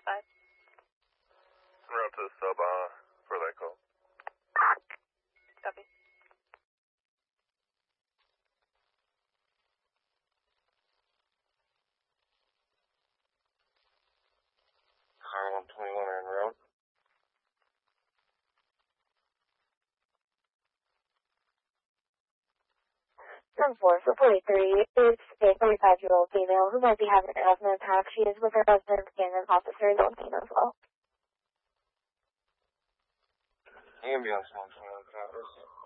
5. Route to sub for that call. Copy. Car 121 en route. 443. It's a 45-year-old female who might be having an asthma attack. She is with her husband and an officer is on scene as well. Ambulance 121 Copper.